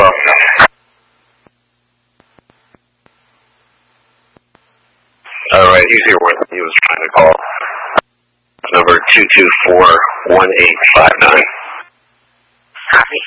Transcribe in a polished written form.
Alright, he's here with me. He was trying to call. Number 224-1859. Copy.